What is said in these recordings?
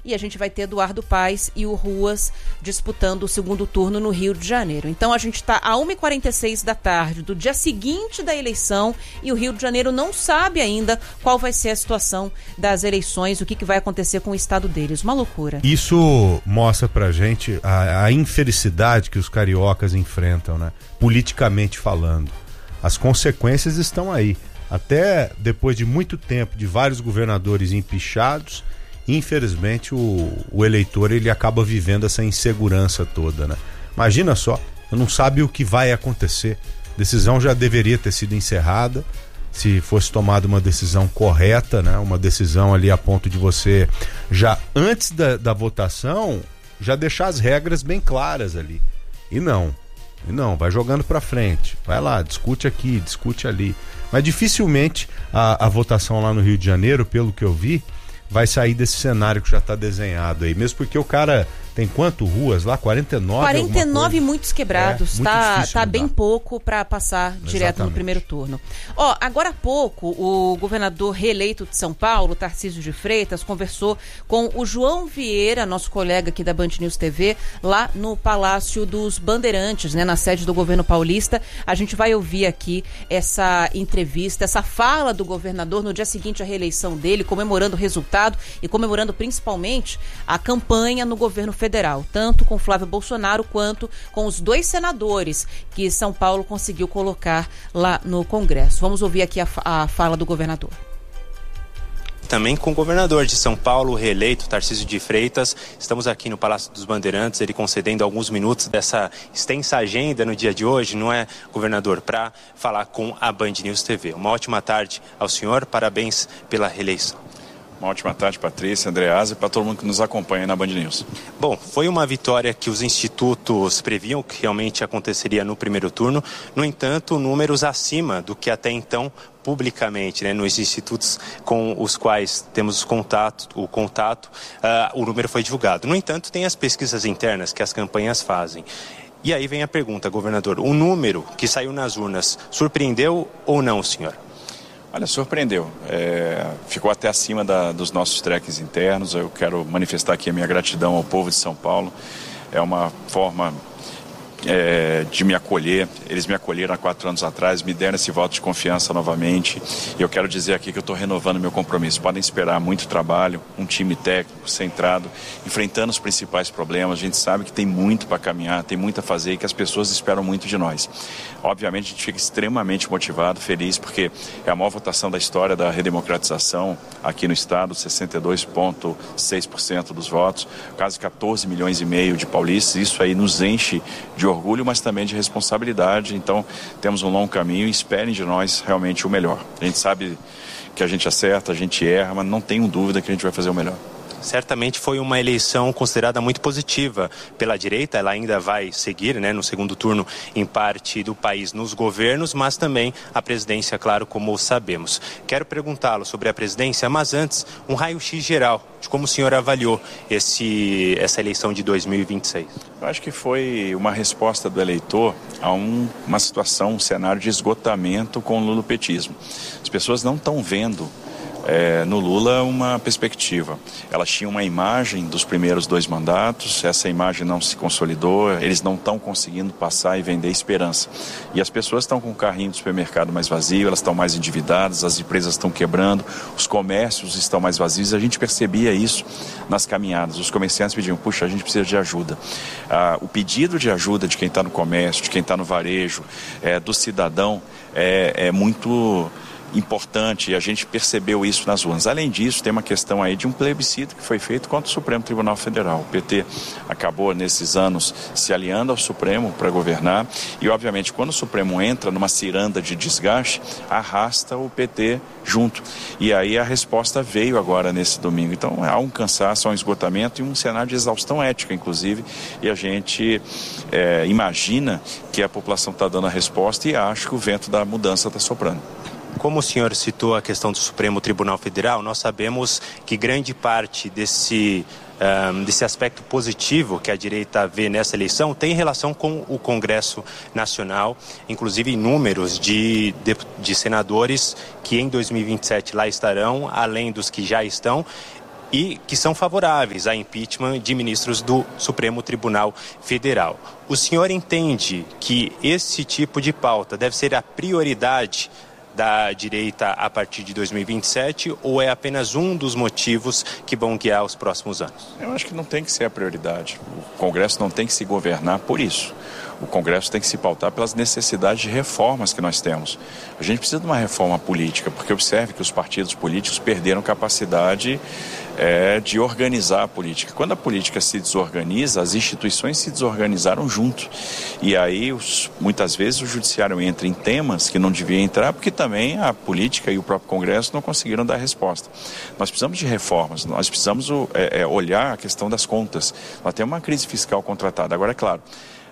e a gente vai ter Eduardo Paes e o Ruas disputando o segundo turno no Rio de Janeiro. Então a gente está a 1h46 da tarde do dia seguinte da eleição e o Rio de Janeiro não sabe ainda qual vai ser a situação das eleições, o que vai acontecer com o estado deles. Uma loucura. Isso mostra pra gente a infelicidade que os cariocas enfrentam, né? Politicamente falando. As consequências estão aí. Até depois de muito tempo, de vários governadores empichados, infelizmente o eleitor ele acaba vivendo essa insegurança toda, né? Imagina só, não sabe o que vai acontecer. A decisão já deveria ter sido encerrada, se fosse tomada uma decisão correta, né? Uma decisão ali a ponto de você, já antes da votação, já deixar as regras bem claras ali. E não, vai jogando pra frente. Vai lá, discute aqui, discute ali. Mas dificilmente a votação lá no Rio de Janeiro, pelo que eu vi, vai sair desse cenário que já está desenhado aí. Mesmo porque o cara tem quanto ruas lá? 49 muitos quebrados. Tá bem pouco para passar direto no primeiro turno. Agora há pouco, o governador reeleito de São Paulo, Tarcísio de Freitas, conversou com o João Vieira, nosso colega aqui da Band News TV, lá no Palácio dos Bandeirantes, né, na sede do governo paulista. A gente vai ouvir aqui essa entrevista, essa fala do governador no dia seguinte à reeleição dele, comemorando o resultado e comemorando principalmente a campanha no governo federal, tanto com Flávio Bolsonaro quanto com os 2 senadores que São Paulo conseguiu colocar lá no Congresso. Vamos ouvir aqui a fala do governador. Também com o governador de São Paulo, reeleito, Tarcísio de Freitas. Estamos aqui no Palácio dos Bandeirantes, ele concedendo alguns minutos dessa extensa agenda no dia de hoje, não é, governador, para falar com a Band News TV. Uma ótima tarde ao senhor, parabéns pela reeleição. Uma ótima tarde, Patrícia, Andreasa, e para todo mundo que nos acompanha na Band News. Bom, foi uma vitória que os institutos previam que realmente aconteceria no primeiro turno. No entanto, números acima do que até então publicamente, né, nos institutos com os quais temos o contato, o número foi divulgado. No entanto, tem as pesquisas internas que as campanhas fazem. E aí vem a pergunta, governador, o número que saiu nas urnas surpreendeu ou não, senhor? Olha, surpreendeu. Ficou até acima dos nossos trackings internos. Eu quero manifestar aqui a minha gratidão ao povo de São Paulo. É uma forma de me acolher. Eles me acolheram há 4 anos atrás, me deram esse voto de confiança novamente. E eu quero dizer aqui que eu estou renovando meu compromisso. Podem esperar muito trabalho, um time técnico, centrado, enfrentando os principais problemas. A gente sabe que tem muito para caminhar, tem muito a fazer e que as pessoas esperam muito de nós. Obviamente a gente fica extremamente motivado, feliz, porque é a maior votação da história da redemocratização aqui no estado, 62,6% dos votos, quase 14 milhões e meio de paulistas. Isso aí nos enche de orgulho, mas também de responsabilidade. Então temos um longo caminho e esperem de nós realmente o melhor. A gente sabe que a gente acerta, a gente erra, mas não tenho dúvida que a gente vai fazer o melhor. Certamente foi uma eleição considerada muito positiva pela direita, ela ainda vai seguir, né, no segundo turno em parte do país nos governos, mas também a presidência, claro, como sabemos. Quero perguntá-lo sobre a presidência, mas antes, um raio-x geral de como o senhor avaliou essa eleição de 2026. Eu acho que foi uma resposta do eleitor a uma situação, um cenário de esgotamento com o lulopetismo. As pessoas não estão vendo no Lula uma perspectiva. Elas tinham uma imagem dos primeiros 2 mandatos, essa imagem não se consolidou, eles não estão conseguindo passar e vender esperança. E as pessoas estão com o carrinho do supermercado mais vazio, elas estão mais endividadas, as empresas estão quebrando, os comércios estão mais vazios. A gente percebia isso nas caminhadas. Os comerciantes pediam, puxa, a gente precisa de ajuda. O pedido de ajuda de quem está no comércio, de quem está no varejo, do cidadão, é muito importante, e a gente percebeu isso nas urnas. Além disso, tem uma questão aí de um plebiscito que foi feito contra o Supremo Tribunal Federal. O PT acabou, nesses anos, se aliando ao Supremo para governar e, obviamente, quando o Supremo entra numa ciranda de desgaste, arrasta o PT junto. E aí a resposta veio agora nesse domingo. Então, há um cansaço, há um esgotamento e um cenário de exaustão ética, inclusive, e a gente imagina que a população está dando a resposta e acho que o vento da mudança está soprando. Como o senhor citou a questão do Supremo Tribunal Federal, nós sabemos que grande parte desse aspecto positivo que a direita vê nessa eleição tem relação com o Congresso Nacional, inclusive números de senadores que em 2027 lá estarão, além dos que já estão. e que são favoráveis a impeachment de ministros do Supremo Tribunal Federal. O senhor entende que esse tipo de pauta deve ser a prioridade da direita a partir de 2027 ou é apenas um dos motivos que vão guiar os próximos anos? Eu acho que não tem que ser a prioridade. O Congresso não tem que se governar por isso. O Congresso tem que se pautar pelas necessidades de reformas que nós temos. A gente precisa de uma reforma política, porque observe que os partidos políticos perderam capacidade de organizar a política. Quando a política se desorganiza, as instituições se desorganizaram junto. E aí, muitas vezes, o judiciário entra em temas que não devia entrar, porque também a política e o próprio Congresso não conseguiram dar resposta. Nós precisamos de reformas, nós precisamos olhar a questão das contas. Nós temos uma crise fiscal contratada. Agora, é claro,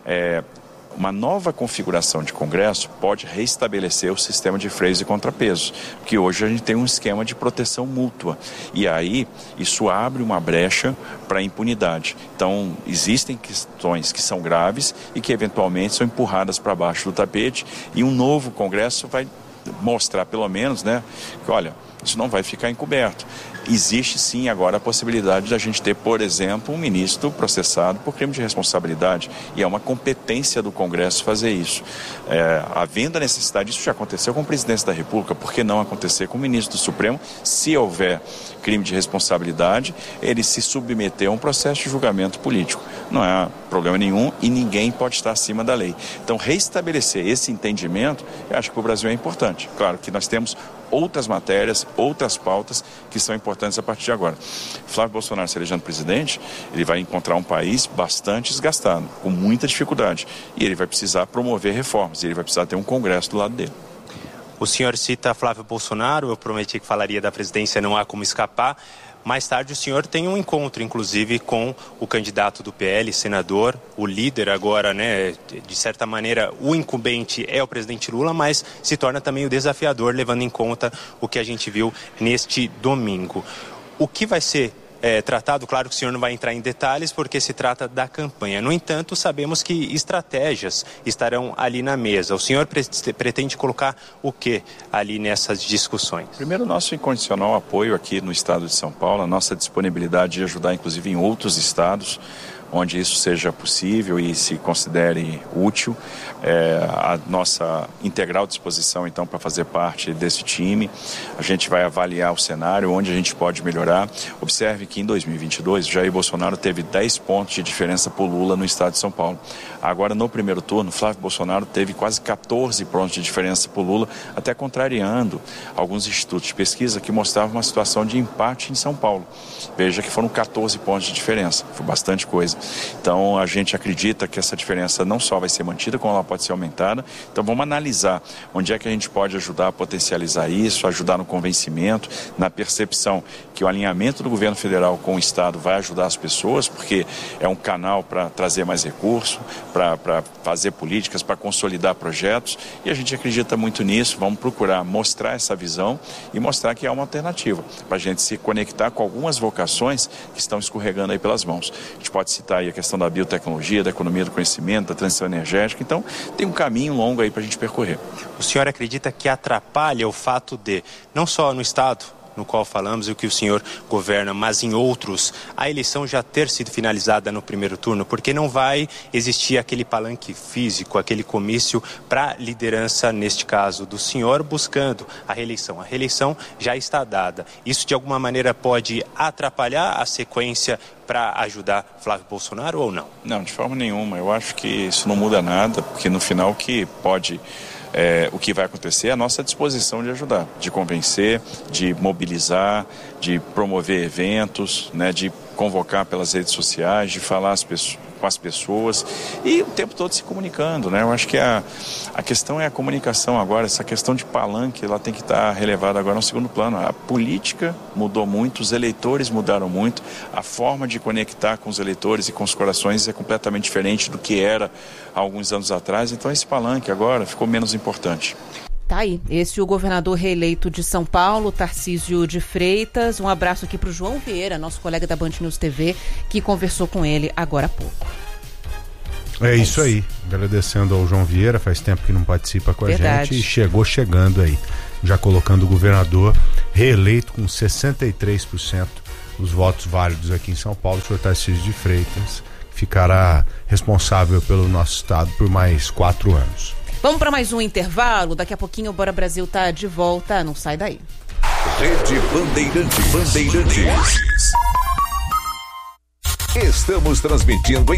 uma nova configuração de Congresso pode reestabelecer o sistema de freios e contrapesos, porque hoje a gente tem um esquema de proteção mútua e aí isso abre uma brecha para a impunidade. Então existem questões que são graves e que eventualmente são empurradas para baixo do tapete e um novo Congresso vai mostrar pelo menos, que olha, isso não vai ficar encoberto. Existe sim agora a possibilidade de a gente ter, por exemplo, um ministro processado por crime de responsabilidade e é uma competência do Congresso fazer isso. Havendo a necessidade, isso já aconteceu com o presidente da República, por que não acontecer com o ministro do Supremo? Se houver crime de responsabilidade, ele se submeter a um processo de julgamento político. Não há problema nenhum e ninguém pode estar acima da lei. Então, reestabelecer esse entendimento, eu acho que para o Brasil é importante. Claro que nós temos outras matérias, outras pautas que são importantes a partir de agora. Flávio Bolsonaro se elegendo presidente, ele vai encontrar um país bastante desgastado, com muita dificuldade, e ele vai precisar promover reformas, e ele vai precisar ter um Congresso do lado dele. O senhor cita Flávio Bolsonaro, eu prometi que falaria da presidência, não há como escapar. Mais tarde o senhor tem um encontro, inclusive, com o candidato do PL, senador, o líder agora, de certa maneira, o incumbente é o presidente Lula, mas se torna também o desafiador, levando em conta o que a gente viu neste domingo. O que vai ser tratado, claro que o senhor não vai entrar em detalhes porque se trata da campanha. No entanto, sabemos que estratégias estarão ali na mesa. O senhor pretende colocar o que ali nessas discussões? Primeiro, nosso incondicional apoio aqui no estado de São Paulo, a nossa disponibilidade de ajudar inclusive em outros estados, onde isso seja possível e se considere útil, a nossa integral disposição então para fazer parte desse time. A gente vai avaliar o cenário, onde a gente pode melhorar. Observe que em 2022 Jair Bolsonaro teve 10 pontos de diferença por Lula no estado de São Paulo. Agora no primeiro turno, Flávio Bolsonaro teve quase 14 pontos de diferença por Lula, até contrariando alguns institutos de pesquisa que mostravam uma situação de empate em São Paulo. Veja que foram 14 pontos de diferença, foi bastante coisa. Então a gente acredita que essa diferença não só vai ser mantida, como ela pode ser aumentada. Então vamos analisar onde é que a gente pode ajudar a potencializar isso, ajudar no convencimento, na percepção que o alinhamento do governo federal com o estado vai ajudar as pessoas, porque é um canal para trazer mais recurso, para fazer políticas, para consolidar projetos, e a gente acredita muito nisso. Vamos procurar mostrar essa visão e mostrar que há uma alternativa para a gente se conectar com algumas vocações que estão escorregando aí pelas mãos. A gente pode citar aí a questão da biotecnologia, da economia do conhecimento, da transição energética. Então tem um caminho longo aí para a gente percorrer. O senhor acredita que atrapalha o fato de, não só no estado no qual falamos e o que o senhor governa, mas em outros, a eleição já ter sido finalizada no primeiro turno, porque não vai existir aquele palanque físico, aquele comício para liderança, neste caso do senhor, buscando a reeleição. A reeleição já está dada. Isso de alguma maneira pode atrapalhar a sequência para ajudar Flávio Bolsonaro ou não? Não, de forma nenhuma. Eu acho que isso não muda nada, porque no final o que pode... o que vai acontecer é a nossa disposição de ajudar, de convencer, de mobilizar, de promover eventos, de convocar pelas redes sociais, de falar com as pessoas e o tempo todo se comunicando, Eu acho que a questão é a comunicação agora, essa questão de palanque, ela tem que estar relevada agora no segundo plano. A política mudou muito, os eleitores mudaram muito, a forma de conectar com os eleitores e com os corações é completamente diferente do que era há alguns anos atrás, então esse palanque agora ficou menos importante. Tá aí, esse é o governador reeleito de São Paulo, Tarcísio de Freitas. Um abraço aqui para o João Vieira, nosso colega da Band News TV, que conversou com ele agora há pouco. É isso aí, agradecendo ao João Vieira, faz tempo que não participa com a gente e chegando aí, já colocando o governador reeleito com 63% os votos válidos aqui em São Paulo, o senhor Tarcísio de Freitas ficará responsável pelo nosso estado por mais 4 anos. Vamos para mais um intervalo, daqui a pouquinho o Bora Brasil tá de volta, não sai daí. Rede Bandeirantes. Estamos transmitindo em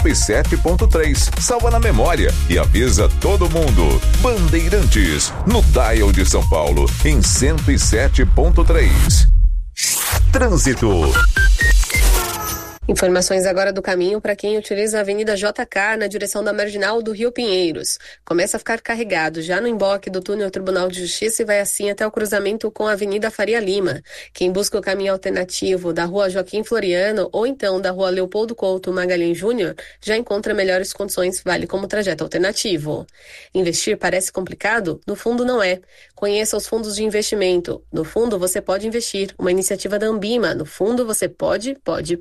107.3. Salva na memória e avisa todo mundo. Bandeirantes, no dial de São Paulo, em 107.3. Trânsito. Informações agora do caminho para quem utiliza a Avenida JK na direção da Marginal do Rio Pinheiros. Começa a ficar carregado já no emboque do túnel Tribunal de Justiça e vai assim até o cruzamento com a Avenida Faria Lima. Quem busca o caminho alternativo da Rua Joaquim Floriano ou então da Rua Leopoldo Couto Magalhães Júnior já encontra melhores condições, vale como trajeto alternativo. Investir parece complicado? No fundo não é. Conheça os fundos de investimento. No fundo você pode investir. Uma iniciativa da Ambima. No fundo você pode.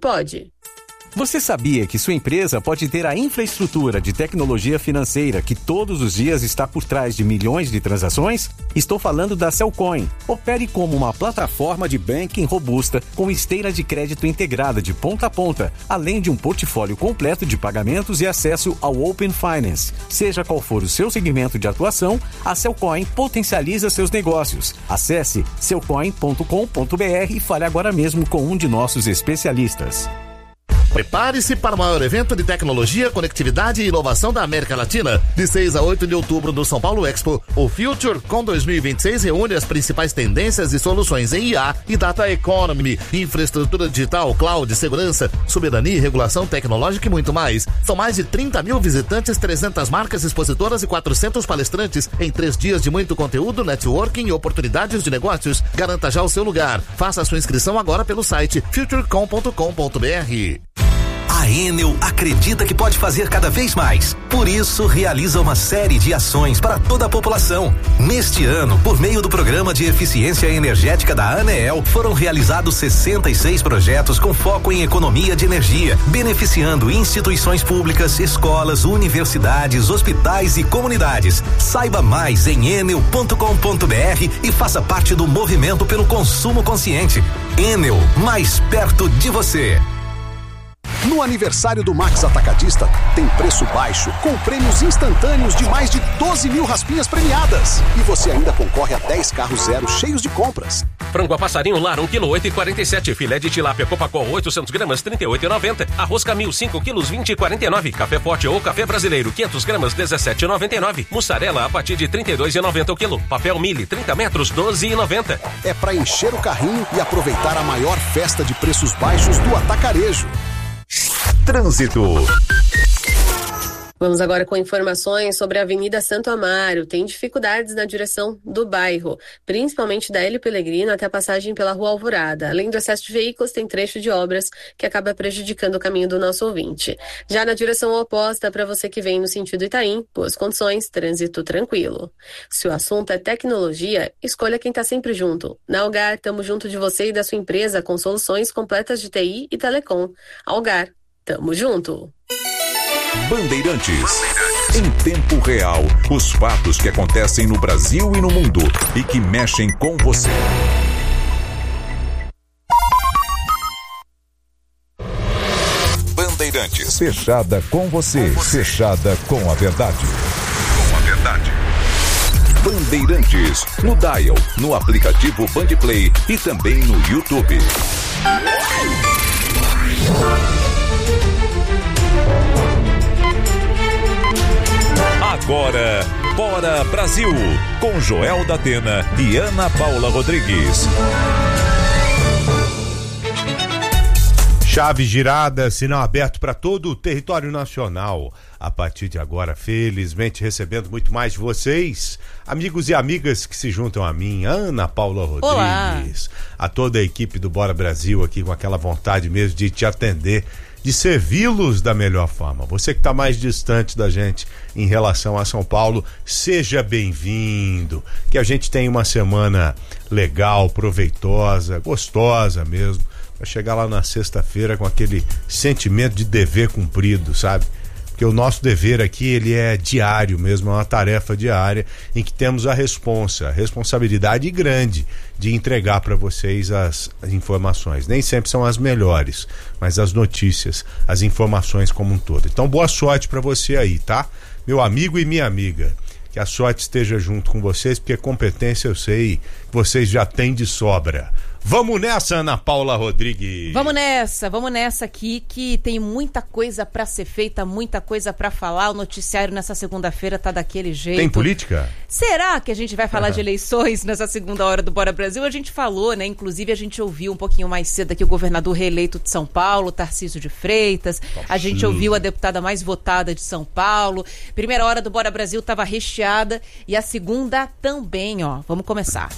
Você sabia que sua empresa pode ter a infraestrutura de tecnologia financeira que todos os dias está por trás de milhões de transações? Estou falando da Cellcoin. Opere como uma plataforma de banking robusta com esteira de crédito integrada de ponta a ponta, além de um portfólio completo de pagamentos e acesso ao Open Finance. Seja qual for o seu segmento de atuação, a Cellcoin potencializa seus negócios. Acesse cellcoin.com.br e fale agora mesmo com um de nossos especialistas. Prepare-se para o maior evento de tecnologia, conectividade e inovação da América Latina. De 6 a 8 de outubro no São Paulo Expo, o FutureCon 2026 reúne as principais tendências e soluções em IA e Data Economy, infraestrutura digital, cloud, segurança, soberania e regulação tecnológica e muito mais. São mais de 30 mil visitantes, 300 marcas expositoras e 400 palestrantes em 3 dias de muito conteúdo, networking e oportunidades de negócios. Garanta já o seu lugar. Faça a sua inscrição agora pelo site futurecon.com.br. A Enel acredita que pode fazer cada vez mais. Por isso, realiza uma série de ações para toda a população. Neste ano, por meio do Programa de Eficiência Energética da ANEEL, foram realizados 66 projetos com foco em economia de energia, beneficiando instituições públicas, escolas, universidades, hospitais e comunidades. Saiba mais em enel.com.br e faça parte do movimento pelo consumo consciente. Enel, mais perto de você. No aniversário do Max Atacadista, tem preço baixo, com prêmios instantâneos de mais de 12 mil raspinhas premiadas. E você ainda concorre a 10 carros zero cheios de compras. Frango a passarinho lar 1 kg 8,47. Filé de tilápia Copacol 800 gramas 38,90. Arroz Camil 5 quilos 20,49. Café Forte ou Café Brasileiro 500 gramas 17,99. Mussarela a partir de 32,90 o quilo. Papel Mille 30 metros 12,90. É para encher o carrinho e aproveitar a maior festa de preços baixos do atacarejo. Trânsito. Vamos agora com informações sobre a Avenida Santo Amaro. Tem dificuldades na direção do bairro, principalmente da Hélio Pellegrino até a passagem pela Rua Alvorada. Além do excesso de veículos, tem trecho de obras que acaba prejudicando o caminho do nosso ouvinte. Já na direção oposta, para você que vem no sentido Itaim, boas condições, trânsito tranquilo. Se o assunto é tecnologia, escolha quem está sempre junto. Na Algar, estamos junto de você e da sua empresa com soluções completas de TI e telecom. Algar, tamo junto. Bandeirantes. Em tempo real, os fatos que acontecem no Brasil e no mundo e que mexem com você. Bandeirantes. Fechada com você. Fechada com a verdade. Bandeirantes. No dial, no aplicativo Bandplay e também no YouTube. Agora, Bora Brasil, com Joel da Atena e Ana Paula Rodrigues. Chave girada, sinal aberto para todo o território nacional. A partir de agora, felizmente recebendo muito mais de vocês, amigos e amigas que se juntam a mim, Ana Paula Rodrigues. Olá. A toda a equipe do Bora Brasil aqui com aquela vontade mesmo de te atender, de servi-los da melhor forma. Você que está mais distante da gente em relação a São Paulo, seja bem-vindo. Que a gente tenha uma semana legal, proveitosa, gostosa mesmo, para chegar lá na sexta-feira com aquele sentimento de dever cumprido, sabe? Porque o nosso dever aqui, ele é diário mesmo, é uma tarefa diária em que temos a responsabilidade grande de entregar para vocês as informações. Nem sempre são as melhores, mas as notícias, as informações como um todo. Então, boa sorte para você aí, tá? Meu amigo e minha amiga. Que a sorte esteja junto com vocês, porque competência eu sei que vocês já têm de sobra. Vamos nessa, Ana Paula Rodrigues. Vamos nessa aqui, que tem muita coisa pra ser feita, muita coisa pra falar. O noticiário nessa segunda-feira tá daquele jeito. Tem política? Será que a gente vai falar de eleições nessa segunda hora do Bora Brasil? A gente falou, né? Inclusive a gente ouviu um pouquinho mais cedo aqui o governador reeleito de São Paulo, Tarcísio de Freitas. A gente ouviu a deputada mais votada de São Paulo. Primeira hora do Bora Brasil tava recheada e a segunda também, ó. Vamos começar.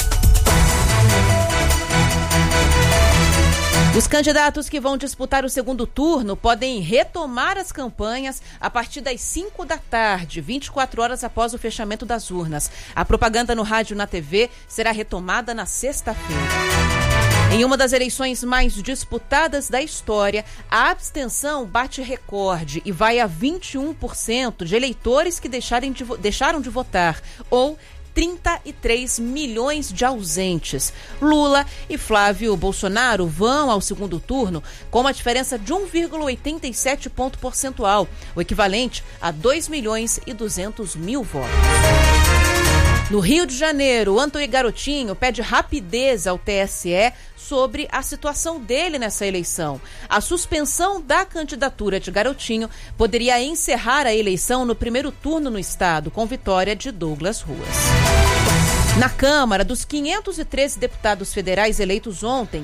Os candidatos que vão disputar o segundo turno podem retomar as campanhas a partir das 5 da tarde, 24 horas após o fechamento das urnas. A propaganda no rádio e na TV será retomada na sexta-feira. Em uma das eleições mais disputadas da história, a abstenção bate recorde e vai a 21% de eleitores que deixaram de votar, ou 33 milhões de ausentes. Lula e Flávio Bolsonaro vão ao segundo turno com uma diferença de 1,87 ponto percentual, o equivalente a 2.200.000 votos. No Rio de Janeiro, Antony Garotinho pede rapidez ao TSE sobre a situação dele nessa eleição. A suspensão da candidatura de Garotinho poderia encerrar a eleição no primeiro turno no estado, com vitória de Douglas Ruas. Na Câmara, dos 513 deputados federais eleitos ontem,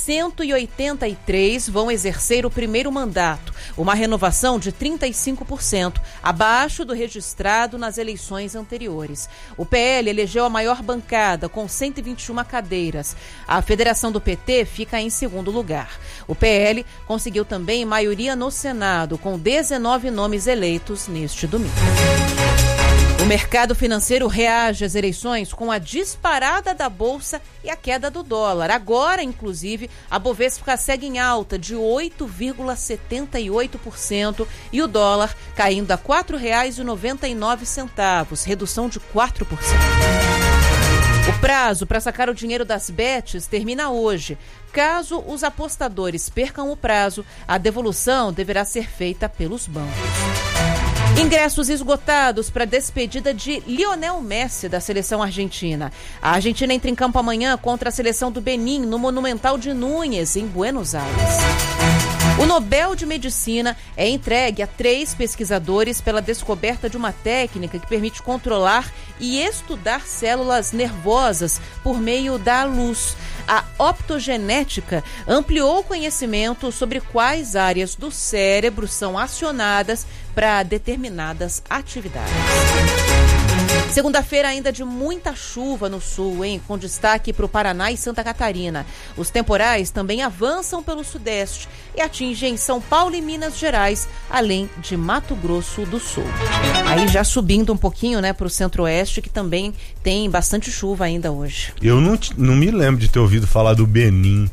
183 vão exercer o primeiro mandato, uma renovação de 35%, abaixo do registrado nas eleições anteriores. O PL elegeu a maior bancada, com 121 cadeiras. A federação do PT fica em segundo lugar. O PL conseguiu também maioria no Senado, com 19 nomes eleitos neste domingo. O mercado financeiro reage às eleições com a disparada da Bolsa e a queda do dólar. Agora, inclusive, a Bovespa segue em alta de 8,78% e o dólar caindo a R$ 4,99, redução de 4%. O prazo para sacar o dinheiro das bets termina hoje. Caso os apostadores percam o prazo, a devolução deverá ser feita pelos bancos. Ingressos esgotados para a despedida de Lionel Messi da seleção argentina. A Argentina entra em campo amanhã contra a seleção do Benin no Monumental de Núñez, em Buenos Aires. O Nobel de Medicina é entregue a 3 pesquisadores pela descoberta de uma técnica que permite controlar e estudar células nervosas por meio da luz. A optogenética ampliou o conhecimento sobre quais áreas do cérebro são acionadas para determinadas atividades. Segunda-feira ainda de muita chuva no sul, hein? Com destaque para o Paraná e Santa Catarina. Os temporais também avançam pelo sudeste e atingem São Paulo e Minas Gerais, além de Mato Grosso do Sul. Aí já subindo um pouquinho, né, para o centro-oeste, que também tem bastante chuva ainda hoje. Eu não me lembro de ter ouvido falar do Benin.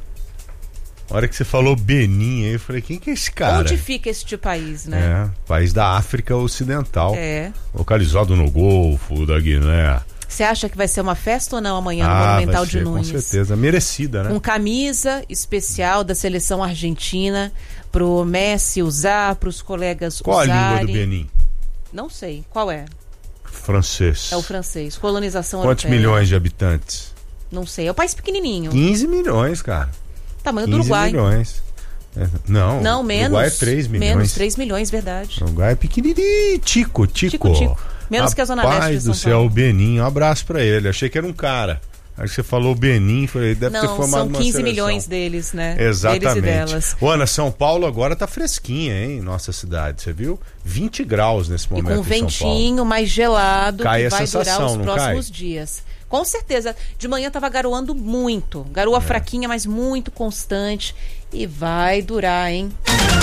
A hora que você falou Benin, aí eu falei, quem que é esse cara? Onde fica este país, né? País da África Ocidental. É. Localizado no Golfo da Guiné. Você acha que vai ser uma festa ou não amanhã no Monumental de Núñez? Com certeza, merecida, né? Com camisa especial da seleção argentina, pro Messi usar, pros colegas Qual usarem. Qual a língua do Benin? Não sei, qual é? Francês. É o francês, colonização Quantos europeia. milhões de habitantes? Não sei, é um país pequenininho. 15 milhões, cara. Tamanho do Uruguai. 15 milhões. Não, menos. O Uruguai é 3 milhões. Menos, 3 milhões, verdade. O Uruguai é pequenininho, tico. Menos que a Zona Leste de São Paulo. Rapaz do céu, o Benin, um abraço pra ele. Achei que era um cara. Aí você falou Benin, falei, deve ter formado uma seleção. Não, são 15 milhões deles, né? Exatamente. Deles e delas. Ô, Ana, São Paulo agora tá fresquinha, hein? Nossa cidade, você viu? 20 graus nesse momento e com em São Paulo. ventinho mais gelado, cai que a vai sensação, durar os não próximos cai? dias. Com certeza. De manhã tava garoando muito. Garoa fraquinha, mas muito constante. E vai durar, hein?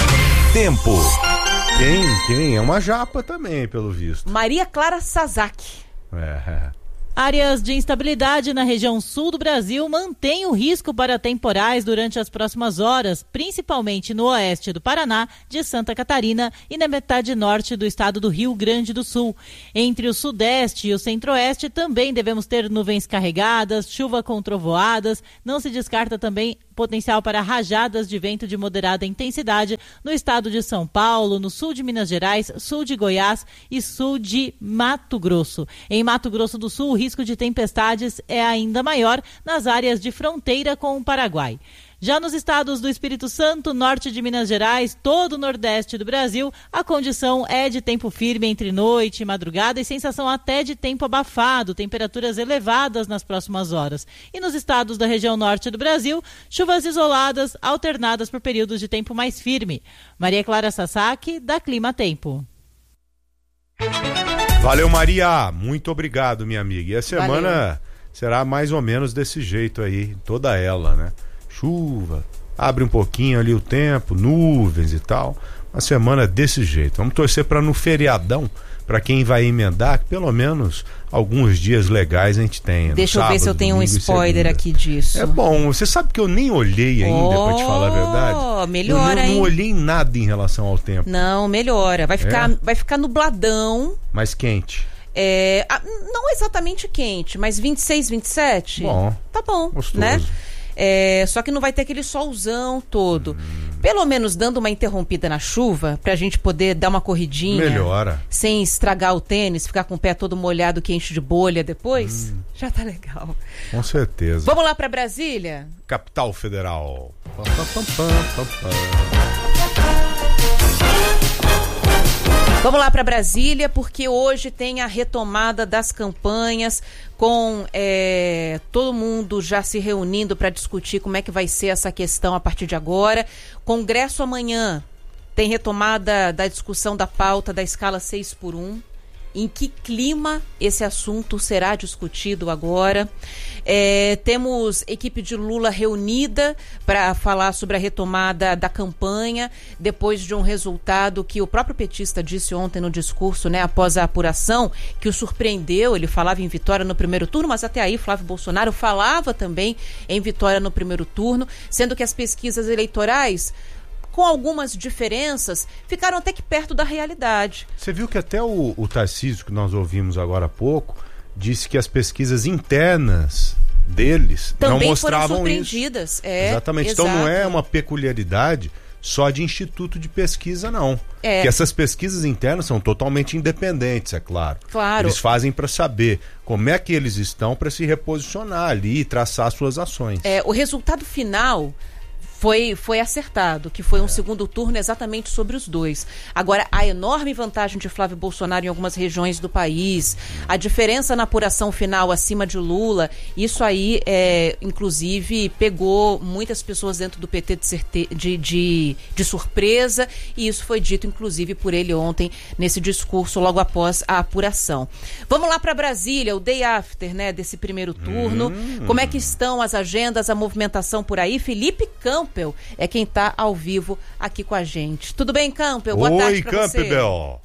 Tempo. Quem? É uma japa também, pelo visto. Maria Clara Sasaki. Áreas de instabilidade na região sul do Brasil mantêm o risco para temporais durante as próximas horas, principalmente no oeste do Paraná, de Santa Catarina e na metade norte do estado do Rio Grande do Sul. Entre o sudeste e o centro-oeste também devemos ter nuvens carregadas, chuva com trovoadas. Não se descarta também potencial para rajadas de vento de moderada intensidade no estado de São Paulo, no sul de Minas Gerais, sul de Goiás e sul de Mato Grosso. Em Mato Grosso do Sul, o risco de tempestades é ainda maior nas áreas de fronteira com o Paraguai. Já nos estados do Espírito Santo, norte de Minas Gerais, todo o nordeste do Brasil, a condição é de tempo firme entre noite e madrugada e sensação até de tempo abafado, temperaturas elevadas nas próximas horas. E nos estados da região norte do Brasil, chuvas isoladas, alternadas por períodos de tempo mais firme. Maria Clara Sasaki, da Clima Tempo. Valeu, Maria. Muito obrigado, minha amiga. E a semana será mais ou menos desse jeito aí, toda ela, né? Chuva, abre um pouquinho ali o tempo, nuvens e tal. Uma semana desse jeito. Vamos torcer para no feriadão, para quem vai emendar, que pelo menos alguns dias legais a gente tenha. Deixa eu ver se eu tenho um spoiler aqui disso. É bom, você sabe que eu nem olhei ainda, pra te falar a verdade. Melhora, hein? Eu não olhei nada em relação ao tempo. Não, melhora. Vai ficar nubladão. Mais quente. Não exatamente quente, mas 26, 27. Bom. Tá bom, gostoso, né? Só que não vai ter aquele solzão todo. Pelo menos dando uma interrompida na chuva, pra gente poder dar uma corridinha. Melhora. Sem estragar o tênis, ficar com o pé todo molhado que enche de bolha depois. Já tá legal. Com certeza. Vamos lá pra Brasília? Capital Federal. Vamos lá para Brasília, porque hoje tem a retomada das campanhas, com todo mundo já se reunindo para discutir como é que vai ser essa questão a partir de agora. Congresso amanhã tem retomada da discussão da pauta da escala 6x1. Em que clima esse assunto será discutido agora? Temos equipe de Lula reunida para falar sobre a retomada da campanha, depois de um resultado que o próprio petista disse ontem no discurso, né, após a apuração, que o surpreendeu. Ele falava em vitória no primeiro turno, mas até aí Flávio Bolsonaro falava também em vitória no primeiro turno, sendo que as pesquisas eleitorais, com algumas diferenças, ficaram até que perto da realidade. Você viu que até o Tarcísio, que nós ouvimos agora há pouco, disse que as pesquisas internas deles também não mostravam foram surpreendidas. Isso. Exatamente. Exato. Então não é uma peculiaridade só de instituto de pesquisa, não. Que essas pesquisas internas são totalmente independentes, é claro. Eles fazem para saber como é que eles estão para se reposicionar ali e traçar suas ações. O resultado final foi acertado, que foi um segundo turno exatamente sobre os dois. Agora, a enorme vantagem de Flávio Bolsonaro em algumas regiões do país, a diferença na apuração final acima de Lula, isso aí, inclusive, pegou muitas pessoas dentro do PT de surpresa, e isso foi dito, inclusive, por ele ontem, nesse discurso, logo após a apuração. Vamos lá para Brasília, o day after, né, desse primeiro turno. Como é que estão as agendas, a movimentação por aí? Felipe Campbell é quem está ao vivo aqui com a gente. Tudo bem, Campbell? Boa tarde para você. Oi, Campbell.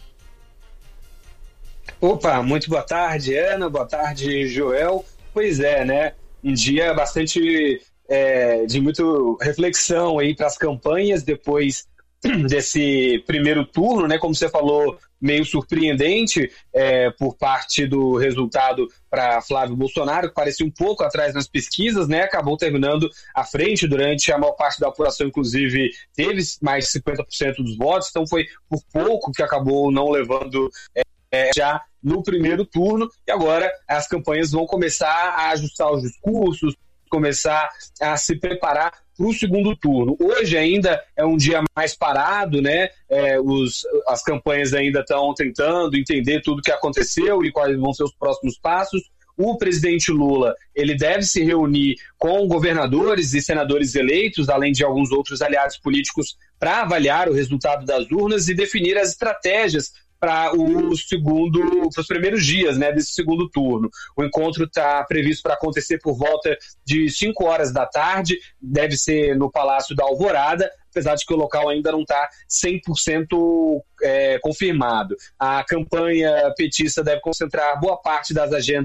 Opa, muito boa tarde, Ana. Boa tarde, Joel. Pois é, né? Um dia bastante de muita reflexão aí para as campanhas depois desse primeiro turno, né? Como você falou, meio surpreendente por parte do resultado para Flávio Bolsonaro, que parecia um pouco atrás nas pesquisas, né? Acabou terminando à frente durante a maior parte da apuração, inclusive teve mais de 50% dos votos, então foi por pouco que acabou não levando já no primeiro turno, e agora as campanhas vão começar a ajustar os discursos, começar a se preparar para o segundo turno. Hoje ainda é um dia mais parado, né? As campanhas ainda estão tentando entender tudo o que aconteceu e quais vão ser os próximos passos. O presidente Lula, ele deve se reunir com governadores e senadores eleitos, além de alguns outros aliados políticos, para avaliar o resultado das urnas e definir as estratégias para os primeiros dias, né, desse segundo turno. O encontro está previsto para acontecer por volta de 5 horas da tarde, deve ser no Palácio da Alvorada, apesar de que o local ainda não está 100% confirmado. A campanha petista deve concentrar boa parte das agendas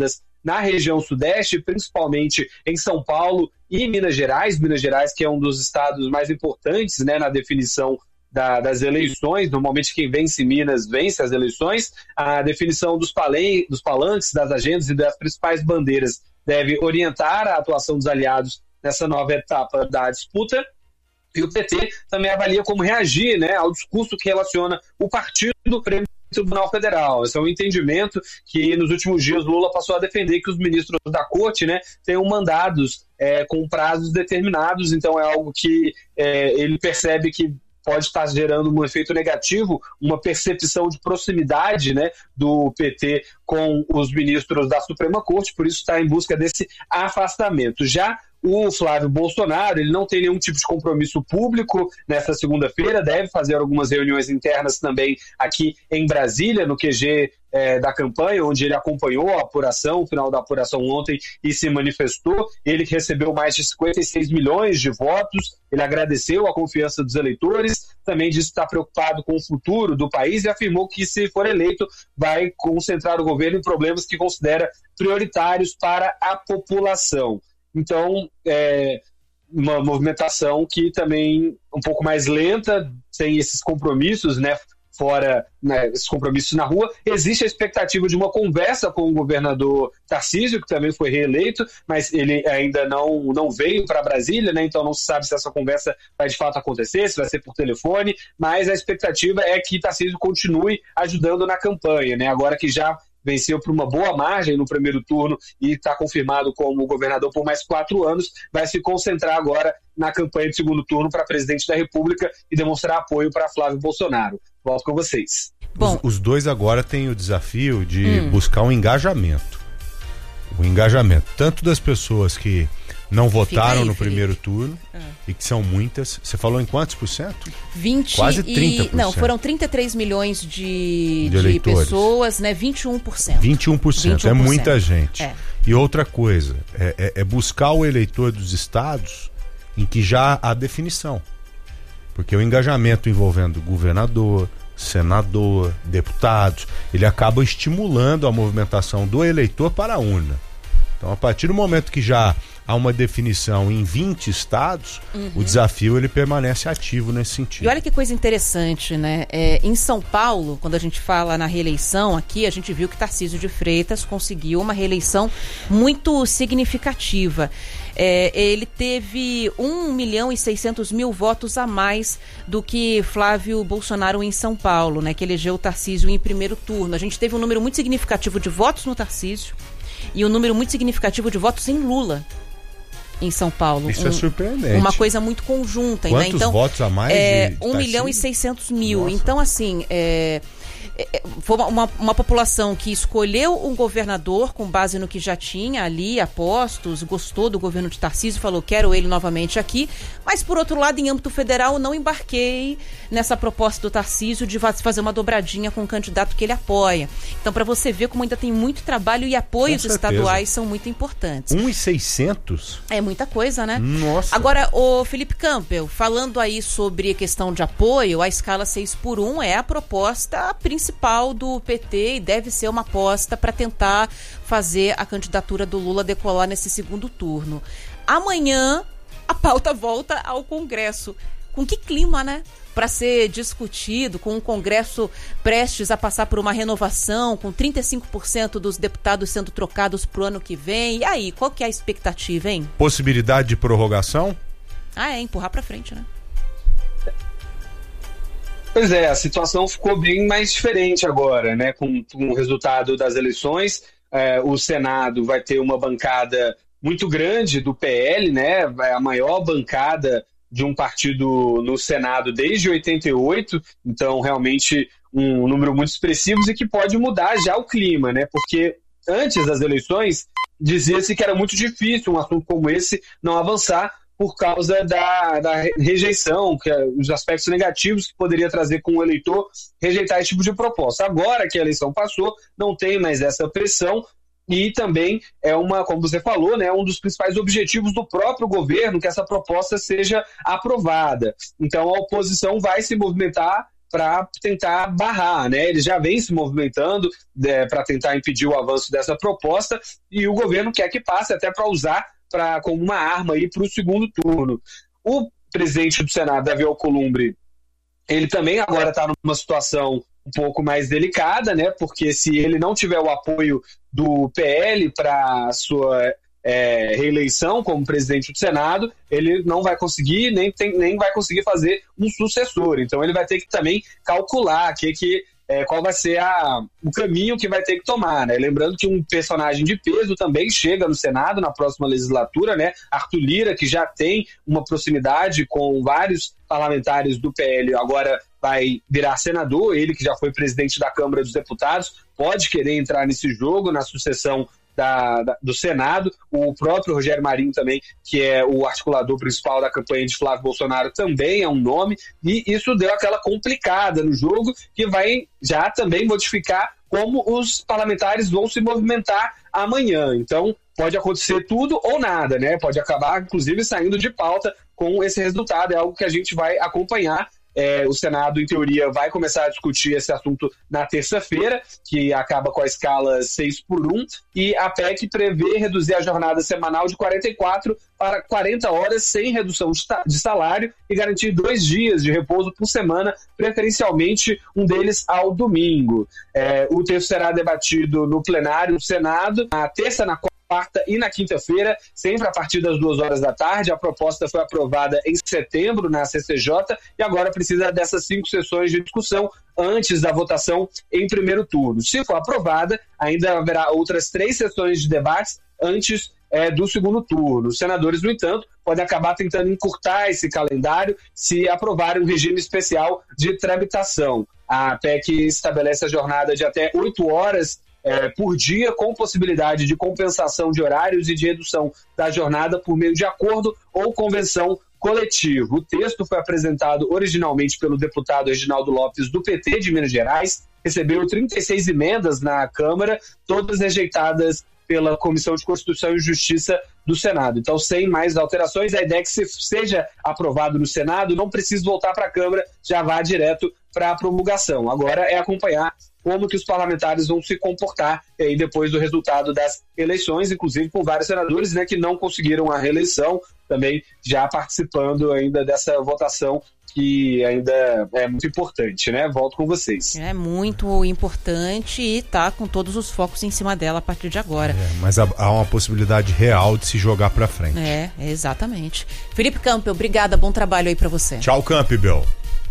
na região sudeste, principalmente em São Paulo e Minas Gerais, que é um dos estados mais importantes, né, na definição das eleições. Normalmente quem vence Minas vence as eleições. A definição dos palanques, das agendas e das principais bandeiras deve orientar a atuação dos aliados nessa nova etapa da disputa. E o PT também avalia como reagir, né, ao discurso que relaciona o partido do Tribunal Federal. Esse é um entendimento que nos últimos dias Lula passou a defender, que os ministros da corte, né, tenham mandados com prazos determinados. Então é algo que ele percebe que pode estar gerando um efeito negativo, uma percepção de proximidade, né, do PT com os ministros da Suprema Corte, por isso está em busca desse afastamento. Já o Flávio Bolsonaro, ele não tem nenhum tipo de compromisso público nesta segunda-feira, deve fazer algumas reuniões internas também aqui em Brasília, no QG da campanha, onde ele acompanhou a apuração, o final da apuração ontem, e se manifestou. Ele recebeu mais de 56 milhões de votos, ele agradeceu a confiança dos eleitores, também disse que está preocupado com o futuro do país e afirmou que, se for eleito, vai concentrar o governo em problemas que considera prioritários para a população. Então, uma movimentação que também um pouco mais lenta, sem esses compromissos, né, fora, né, esses compromissos na rua. Existe a expectativa de uma conversa com o governador Tarcísio, que também foi reeleito, mas ele ainda não veio para Brasília, né, então não se sabe se essa conversa vai de fato acontecer, se vai ser por telefone, mas a expectativa é que Tarcísio continue ajudando na campanha, né, agora que já venceu por uma boa margem no primeiro turno e está confirmado como governador por mais 4 anos, vai se concentrar agora na campanha de segundo turno para presidente da República e demonstrar apoio para Flávio Bolsonaro. Volto com vocês. Bom, os dois agora têm o desafio de buscar um engajamento. O engajamento tanto das pessoas que não votaram no primeiro turno, e que são muitas. Você falou em quantos por cento? 20 Quase 30%. Não, foram 33 milhões de pessoas, né? 21%. 21%, é muita gente. E outra coisa, é buscar o eleitor dos estados em que já há definição. Porque o engajamento envolvendo governador, senador, deputados, ele acaba estimulando a movimentação do eleitor para a urna. Então, a partir do momento que já há uma definição em 20 estados, o desafio ele permanece ativo nesse sentido. E olha que coisa interessante, né? Em São Paulo, quando a gente fala na reeleição aqui, a gente viu que Tarcísio de Freitas conseguiu uma reeleição muito significativa. Ele teve 1.600.000 votos a mais do que Flávio Bolsonaro em São Paulo, né? Que elegeu o Tarcísio em primeiro turno. A gente teve um número muito significativo de votos no Tarcísio e um número muito significativo de votos em Lula em São Paulo. Isso é surpreendente. Uma coisa muito conjunta. Quantos, né? Então, votos a mais? 1.600.000. Então, assim, foi uma população que escolheu um governador com base no que já tinha ali, apostos, gostou do governo de Tarcísio, falou, quero ele novamente aqui, mas por outro lado, em âmbito federal, não embarquei nessa proposta do Tarcísio de fazer uma dobradinha com o candidato que ele apoia. Então, para você ver como ainda tem muito trabalho e apoios estaduais são muito importantes. 1.600? É muita coisa, né? Nossa. Agora, o Felipe Campbell, falando aí sobre a questão de apoio, a escala 6x1 é a proposta principal do PT e deve ser uma aposta para tentar fazer a candidatura do Lula decolar nesse segundo turno. Amanhã, a pauta volta ao Congresso. Com que clima, né? Para ser discutido, com o Congresso prestes a passar por uma renovação, com 35% dos deputados sendo trocados para o ano que vem. E aí, qual que é a expectativa, hein? Possibilidade de prorrogação? Empurrar para frente, né? Pois é, a situação ficou bem mais diferente agora, né? Com o resultado das eleições, o Senado vai ter uma bancada muito grande do PL, né? A maior bancada de um partido no Senado desde 88, então realmente um número muito expressivo e que pode mudar já o clima, né? Porque antes das eleições dizia-se que era muito difícil um assunto como esse não avançar por causa da rejeição, os aspectos negativos que poderia trazer com o eleitor rejeitar esse tipo de proposta. Agora que a eleição passou, não tem mais essa pressão. E também como você falou, né, um dos principais objetivos do próprio governo que essa proposta seja aprovada. Então a oposição vai se movimentar para tentar barrar, né? Ele já vem se movimentando para tentar impedir o avanço dessa proposta e o governo quer que passe até para usar como uma arma para o segundo turno. O presidente do Senado, Davi Alcolumbre, ele também agora está numa situação um pouco mais delicada, né? Porque se ele não tiver o apoio do PL para a sua reeleição como presidente do Senado, ele não vai conseguir, nem vai conseguir fazer um sucessor. Então ele vai ter que também calcular qual vai ser o caminho que vai ter que tomar, né? Lembrando que um personagem de peso também chega no Senado na próxima legislatura, né? Arthur Lira, que já tem uma proximidade com vários parlamentares do PL, agora vai virar senador, ele que já foi presidente da Câmara dos Deputados, pode querer entrar nesse jogo, na sucessão do Senado. O próprio Rogério Marinho também, que é o articulador principal da campanha de Flávio Bolsonaro, também é um nome, e isso deu aquela complicada no jogo, que vai já também modificar como os parlamentares vão se movimentar amanhã. Então, pode acontecer tudo ou nada, né? Pode acabar, inclusive, saindo de pauta com esse resultado. É algo que a gente vai acompanhar. O Senado, em teoria, vai começar a discutir esse assunto na terça-feira, que acaba com a escala 6x1, e a PEC prevê reduzir a jornada semanal de 44 para 40 horas sem redução de salário e garantir 2 dias de repouso por semana, preferencialmente um deles ao domingo. O texto será debatido no plenário do Senado na terça, na quarta e na quinta-feira, sempre a partir das 2 da tarde. A proposta foi aprovada em setembro na CCJ e agora precisa dessas 5 sessões de discussão antes da votação em primeiro turno. Se for aprovada, ainda haverá outras 3 sessões de debates antes do segundo turno. Os senadores, no entanto, podem acabar tentando encurtar esse calendário se aprovarem um regime especial de tramitação. A PEC estabelece a jornada de até 8 horas por dia, com possibilidade de compensação de horários e de redução da jornada por meio de acordo ou convenção coletiva. O texto foi apresentado originalmente pelo deputado Reginaldo Lopes, do PT de Minas Gerais, recebeu 36 emendas na Câmara, todas rejeitadas pela Comissão de Constituição e Justiça do Senado. Então, sem mais alterações, a ideia é que se seja aprovado no Senado, não precisa voltar para a Câmara, já vá direto para a promulgação. Agora é acompanhar como que os parlamentares vão se comportar aí depois do resultado das eleições, inclusive com vários senadores, né, que não conseguiram a reeleição, também já participando ainda dessa votação, que ainda é muito importante, né? Volto com vocês. É muito importante e tá com todos os focos em cima dela a partir de agora. Mas há uma possibilidade real de se jogar para frente. Exatamente. Felipe Campbell, obrigada, bom trabalho aí para você. Tchau, Campbell.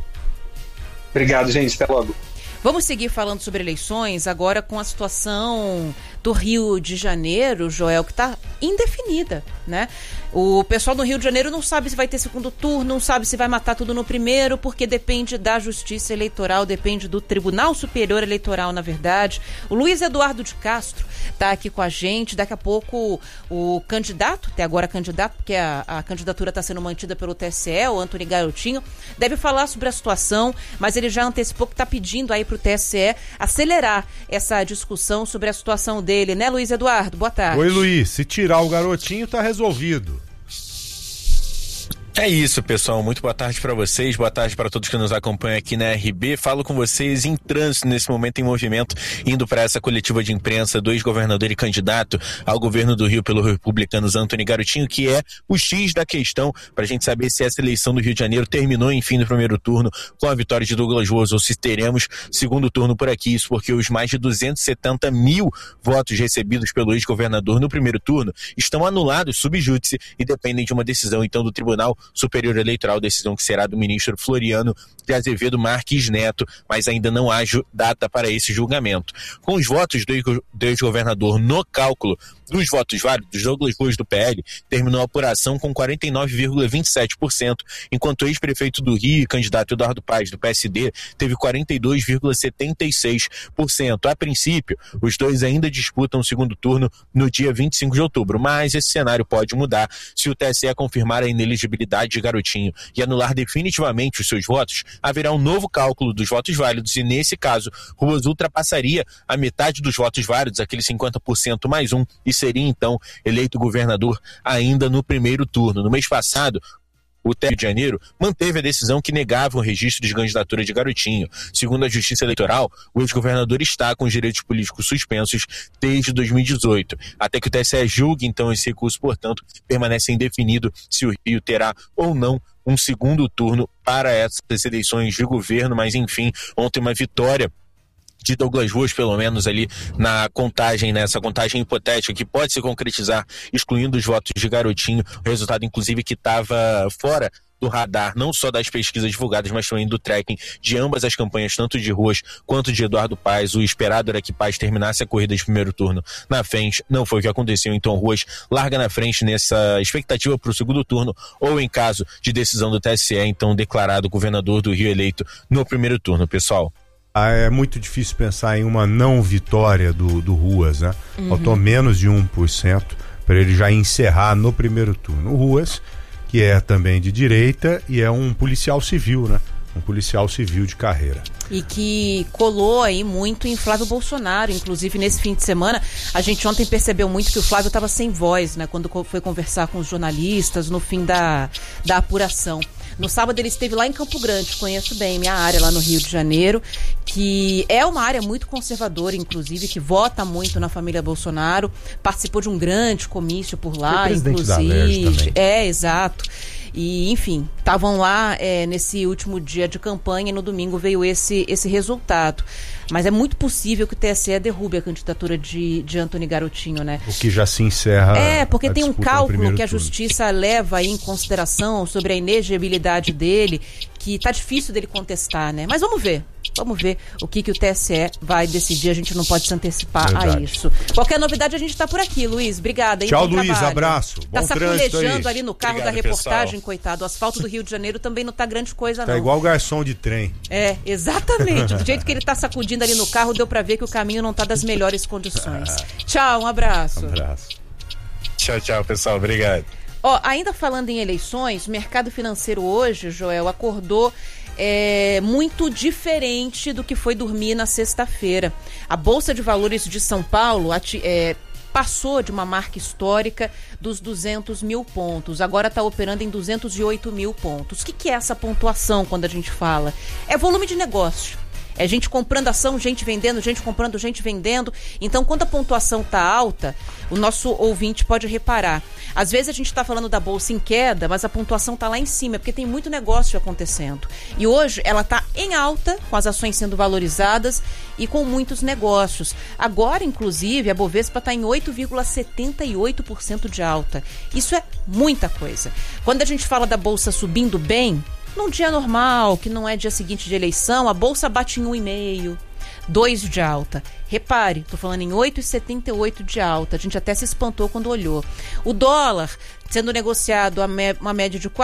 Obrigado, gente, até logo. Vamos seguir falando sobre eleições agora com a situação do Rio de Janeiro, Joel, que está indefinida, né? O pessoal do Rio de Janeiro não sabe se vai ter segundo turno, não sabe se vai matar tudo no primeiro, porque depende da Justiça Eleitoral, depende do Tribunal Superior Eleitoral, na verdade. O Luiz Eduardo de Castro está aqui com a gente. Daqui a pouco o candidato, até agora candidato, porque a candidatura está sendo mantida pelo TSE, o Antony Garotinho, deve falar sobre a situação, mas ele já antecipou que está pedindo aí para o TSE acelerar essa discussão sobre a situação dele, né, Luiz Eduardo? Boa tarde. Oi, Luiz. Se tirar o Garotinho, tá resolvido. É isso, pessoal. Muito boa tarde para vocês, boa tarde para todos que nos acompanham aqui na RB. Falo com vocês em trânsito nesse momento, em movimento, indo para essa coletiva de imprensa do ex-governador e candidato ao governo do Rio pelo Republicanos, Antony Garotinho, que é o X da questão para a gente saber se essa eleição do Rio de Janeiro terminou, enfim, no primeiro turno com a vitória de Douglas Rosa ou se teremos segundo turno por aqui. Isso porque os mais de 270 mil votos recebidos pelo ex-governador no primeiro turno estão anulados sub júdice e dependem de uma decisão, então, do Tribunal Superior Eleitoral, decisão que será do ministro Floriano de Azevedo Marques Neto, mas ainda não há data para esse julgamento. Com os votos do ex-governador no cálculo dos votos válidos, Douglas Rosa do PL terminou a apuração com 49,27%, enquanto o ex-prefeito do Rio e candidato Eduardo Paes do PSD teve 42,76%. A princípio, os dois ainda disputam o segundo turno no dia 25 de outubro, mas esse cenário pode mudar se o TSE confirmar a inelegibilidade de Garotinho e anular definitivamente os seus votos. Haverá um novo cálculo dos votos válidos e, nesse caso, Rosa ultrapassaria a metade dos votos válidos, aqueles 50% mais um, e seria, então, eleito governador ainda no primeiro turno. No mês passado, o Rio de Janeiro manteve a decisão que negava o registro de candidatura de Garotinho. Segundo a Justiça Eleitoral, o ex-governador está com os direitos políticos suspensos desde 2018, até que o TSE julgue então esse recurso. Portanto, permanece indefinido se o Rio terá ou não um segundo turno para essas eleições de governo, mas enfim, ontem uma vitória de Douglas Ruas, pelo menos ali na contagem, nessa contagem hipotética que pode se concretizar, excluindo os votos de Garotinho, o resultado inclusive que estava fora do radar, não só das pesquisas divulgadas, mas também do tracking de ambas as campanhas, tanto de Ruas quanto de Eduardo Paes. O esperado era que Paes terminasse a corrida de primeiro turno na frente, não foi o que aconteceu, então Ruas larga na frente nessa expectativa para o segundo turno, ou em caso de decisão do TSE, então declarado governador do Rio eleito no primeiro turno, pessoal. É muito difícil pensar em uma não vitória do Ruas, né? Faltou menos de 1% para ele já encerrar no primeiro turno. O Ruas, que é também de direita e é um policial civil, né? Um policial civil de carreira. E que colou aí muito em Flávio Bolsonaro, inclusive nesse fim de semana. A gente ontem percebeu muito que o Flávio estava sem voz, né? Quando foi conversar com os jornalistas no fim da apuração. No sábado ele esteve lá em Campo Grande, conheço bem minha área lá no Rio de Janeiro, que é uma área muito conservadora, inclusive, que vota muito na família Bolsonaro, participou de um grande comício por lá, inclusive. Exato. E, enfim, estavam lá nesse último dia de campanha e no domingo veio esse resultado. Mas é muito possível que o TSE derrube a candidatura de Antony Garotinho, né? O que já se encerra. Porque tem um cálculo que a Justiça leva aí em consideração sobre a inegibilidade dele, que tá difícil dele contestar, né? Mas vamos ver o que o TSE vai decidir, a gente não pode se antecipar a isso. Qualquer novidade a gente tá por aqui, Luiz, obrigada. Tchau, Luiz, abraço. Tá sacolejando ali no carro da reportagem, pessoal. Coitado, o asfalto do Rio de Janeiro também não tá grande coisa não. Tá igual garçom de trem. Exatamente, do jeito que ele tá sacudindo ali no carro, deu pra ver que o caminho não tá das melhores condições. Tchau, um abraço. Tchau, pessoal, obrigado. Ainda falando em eleições, o mercado financeiro hoje, Joel, acordou muito diferente do que foi dormir na sexta-feira. A Bolsa de Valores de São Paulo passou de uma marca histórica dos 200 mil pontos. Agora está operando em 208 mil pontos. O que é essa pontuação quando a gente fala? É volume de negócio. É gente comprando ação, gente vendendo, gente comprando, gente vendendo. Então, quando a pontuação está alta, o nosso ouvinte pode reparar. Às vezes a gente está falando da bolsa em queda, mas a pontuação está lá em cima, porque tem muito negócio acontecendo. E hoje ela está em alta, com as ações sendo valorizadas e com muitos negócios. Agora, inclusive, a Bovespa está em 8,78% de alta. Isso é muita coisa. Quando a gente fala da bolsa subindo bem, num dia normal, que não é dia seguinte de eleição, a bolsa bate em 1,5%, 2% de alta. Repare, estou falando em 8,78% de alta. A gente até se espantou quando olhou. O dólar sendo negociado a uma média de R$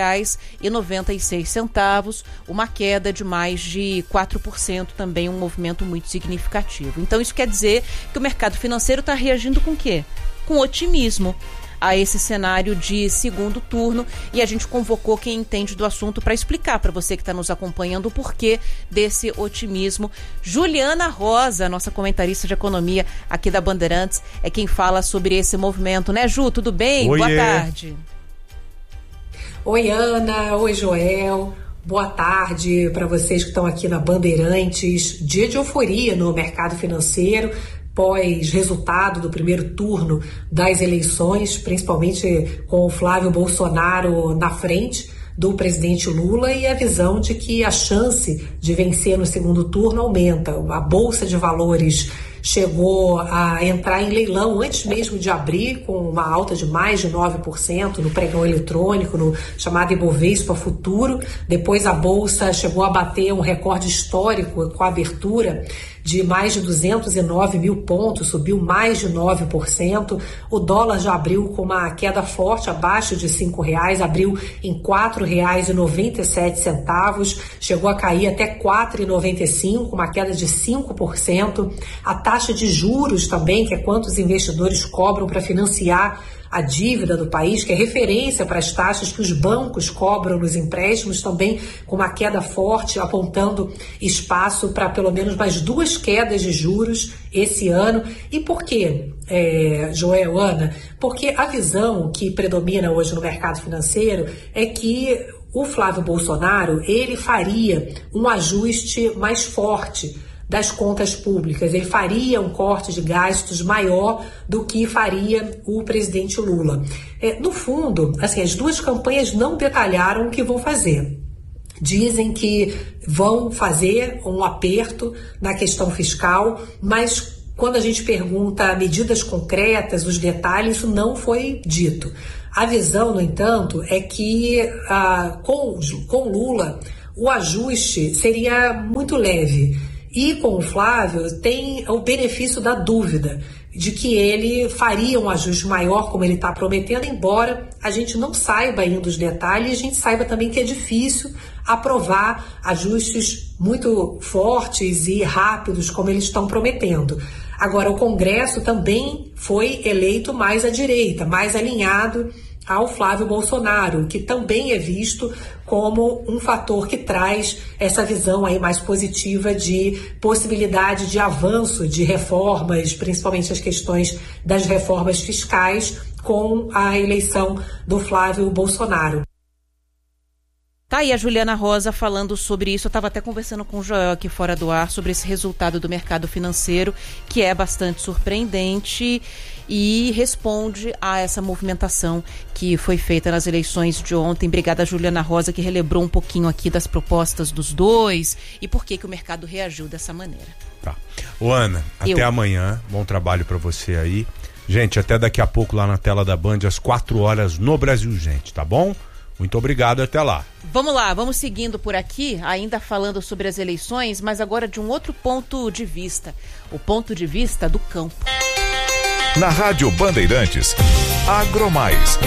4,96, uma queda de mais de 4%, também um movimento muito significativo. Então isso quer dizer que o mercado financeiro está reagindo com o quê? Com otimismo a esse cenário de segundo turno, e a gente convocou quem entende do assunto para explicar para você que está nos acompanhando o porquê desse otimismo. Juliana Rosa, nossa comentarista de economia aqui da Bandeirantes, é quem fala sobre esse movimento, né, Ju? Tudo bem? Oiê. Boa tarde. Oi, Ana. Oi, Joel. Boa tarde para vocês que estão aqui na Bandeirantes. Dia de euforia no mercado financeiro, pós-resultado do primeiro turno das eleições, principalmente com o Flávio Bolsonaro na frente do presidente Lula, e a visão de que a chance de vencer no segundo turno aumenta. A Bolsa de Valores chegou a entrar em leilão antes mesmo de abrir, com uma alta de mais de 9% no pregão eletrônico, no chamado Ibovespa Futuro. Depois a Bolsa chegou a bater um recorde histórico com a abertura de mais de 209 mil pontos, subiu mais de 9%. O dólar já abriu com uma queda forte, abaixo de R$5, abriu em R$ 4,97, chegou a cair até R$ 4,95, uma queda de 5%. A taxa taxa de juros também, que é quanto os investidores cobram para financiar a dívida do país, que é referência para as taxas que os bancos cobram nos empréstimos, também com uma queda forte, apontando espaço para pelo menos mais 2 quedas de juros esse ano. E por quê, Joel, Ana? Porque a visão que predomina hoje no mercado financeiro é que o Flávio Bolsonaro, ele faria um ajuste mais forte das contas públicas, ele faria um corte de gastos maior do que faria o presidente Lula. No fundo, assim, as duas campanhas não detalharam o que vão fazer. Dizem que vão fazer um aperto na questão fiscal, mas quando a gente pergunta medidas concretas, os detalhes, isso não foi dito. A visão, no entanto, é que com Lula o ajuste seria muito leve. E com o Flávio tem o benefício da dúvida, de que ele faria um ajuste maior, como ele está prometendo, embora a gente não saiba ainda os detalhes, a gente saiba também que é difícil aprovar ajustes muito fortes e rápidos, como eles estão prometendo. Agora, o Congresso também foi eleito mais à direita, mais alinhado ao Flávio Bolsonaro, que também é visto como um fator que traz essa visão aí mais positiva de possibilidade de avanço de reformas, principalmente as questões das reformas fiscais, com a eleição do Flávio Bolsonaro. Tá aí a Juliana Rosa falando sobre isso. Eu estava até conversando com o Joel aqui fora do ar sobre esse resultado do mercado financeiro, que é bastante surpreendente e responde a essa movimentação que foi feita nas eleições de ontem. Obrigada, Juliana Rosa, que relembrou um pouquinho aqui das propostas dos dois e por que o mercado reagiu dessa maneira. Tá. Ô, Ana, até amanhã. Bom trabalho para você aí. Gente, até daqui a pouco lá na tela da Band, às 4 horas no Brasil, gente, tá bom? Muito obrigado, até lá. Vamos lá, vamos seguindo por aqui, ainda falando sobre as eleições, mas agora de um outro ponto de vista, o ponto de vista do campo. Na Rádio Bandeirantes, Agromais.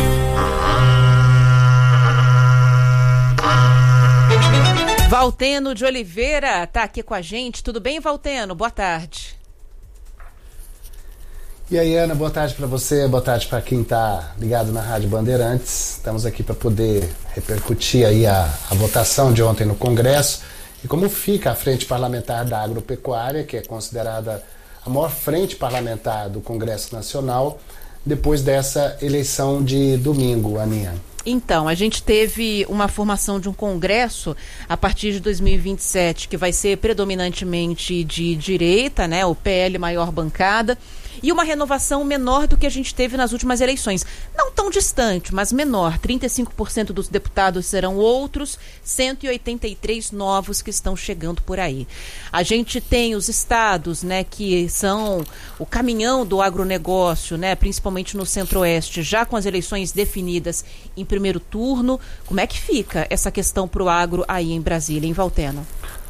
Valteno de Oliveira tá aqui com a gente. Tudo bem, Valteno? Boa tarde. E aí, Ana, boa tarde para você, boa tarde para quem está ligado na Rádio Bandeirantes. Estamos aqui para poder repercutir aí a votação de ontem no Congresso e como fica a frente parlamentar da agropecuária, que é considerada a maior frente parlamentar do Congresso Nacional, depois dessa eleição de domingo, Aninha. Então, a gente teve uma formação de um congresso a partir de 2027, que vai ser predominantemente de direita, né? O PL maior bancada, e uma renovação menor do que a gente teve nas últimas eleições. Não tão distante, mas menor. 35% dos deputados serão outros, 183 novos que estão chegando por aí. A gente tem os estados, né, que são o caminhão do agronegócio, né, principalmente no Centro-Oeste, já com as eleições definidas em primeiro turno. Como é que fica essa questão para o agro aí em Brasília, em Valteno?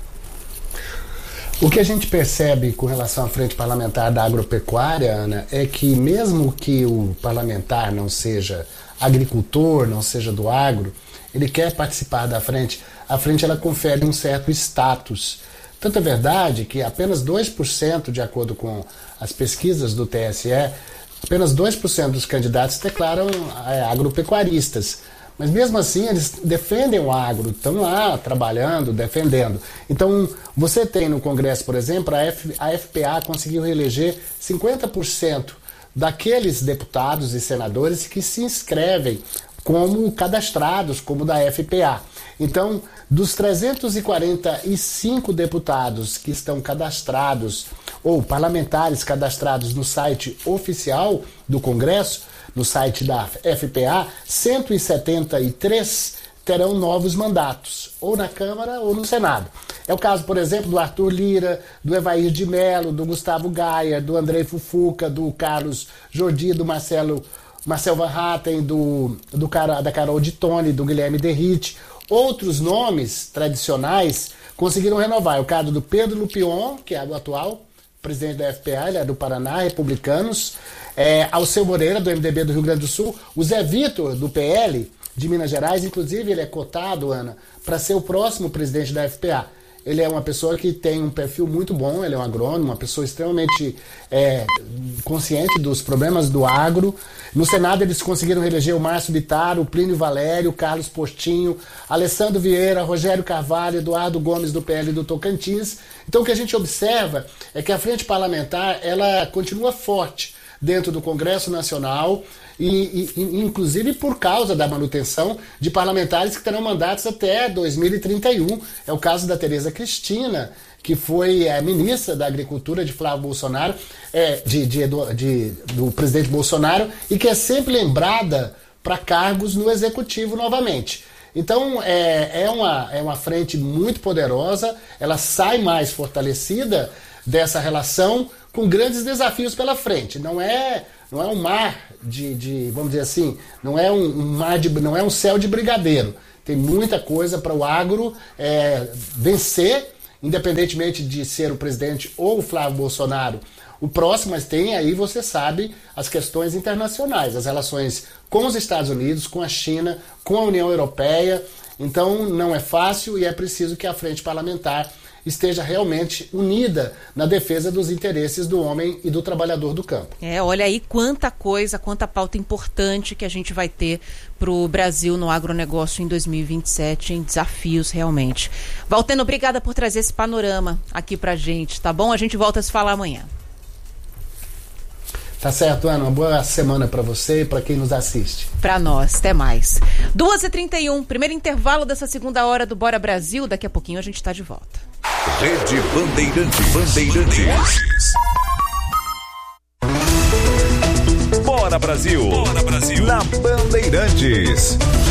O que a gente percebe com relação à frente parlamentar da agropecuária, Ana, é que mesmo que o parlamentar não seja agricultor, não seja do agro, ele quer participar da frente. A frente ela confere um certo status. Tanto é verdade que apenas 2%, de acordo com as pesquisas do TSE, apenas 2% dos candidatos declaram agropecuaristas. Mas mesmo assim eles defendem o agro, estão lá trabalhando, defendendo. Então você tem no Congresso, por exemplo, a FPA conseguiu reeleger 50% daqueles deputados e senadores que se inscrevem como cadastrados, como da FPA. Então, dos 345 deputados que estão cadastrados, ou parlamentares cadastrados no site oficial do Congresso, no site da FPA, 173 terão novos mandatos, ou na Câmara ou no Senado. É o caso, por exemplo, do Arthur Lira, do Evair de Mello, do Gustavo Gaia, do Andrei Fufuca, do Carlos Jordi, do Marcel Van Hatten, da Carol de Tone, do Guilherme Derrite. Outros nomes tradicionais conseguiram renovar. É o caso do Pedro Lupion, que é o atual presidente da FPA, ele é do Paraná, Republicanos. Alceu Moreira, do MDB do Rio Grande do Sul. O Zé Vitor, do PL, de Minas Gerais. Inclusive, ele é cotado, Ana, para ser o próximo presidente da FPA. ele é uma pessoa que tem um perfil muito bom, ele é um agrônomo, uma pessoa extremamente consciente dos problemas do agro. No Senado eles conseguiram reeleger o Márcio Bittar, o Plínio Valério, o Carlos Postinho, Alessandro Vieira, Rogério Carvalho, Eduardo Gomes do PL do Tocantins. Então o que a gente observa é que a frente parlamentar ela continua forte dentro do Congresso Nacional e inclusive por causa da manutenção de parlamentares que terão mandatos até 2031. É o caso da Tereza Cristina, que foi ministra da Agricultura de Flávio Bolsonaro, do presidente Bolsonaro, e que é sempre lembrada para cargos no Executivo novamente. Então é uma frente muito poderosa, ela sai mais fortalecida dessa relação, com grandes desafios pela frente. Não é um mar vamos dizer assim, não é um céu de brigadeiro. Tem muita coisa para o agro vencer, independentemente de ser o presidente ou o Flávio Bolsonaro o próximo, mas tem aí, você sabe, as questões internacionais, as relações com os Estados Unidos, com a China, com a União Europeia. Então não é fácil e é preciso que a frente parlamentar esteja realmente unida na defesa dos interesses do homem e do trabalhador do campo. Olha aí quanta coisa, quanta pauta importante que a gente vai ter para o Brasil no agronegócio em 2027, em desafios realmente. Valteno, obrigada por trazer esse panorama aqui pra gente, tá bom? A gente volta a se falar amanhã. Tá certo, Ana. Uma boa semana para você e para quem nos assiste. Para nós, até mais. 2h31, primeiro intervalo dessa segunda hora do Bora Brasil. Daqui a pouquinho a gente tá de volta. Rede Bandeirantes. Bora Brasil. Na Bandeirantes.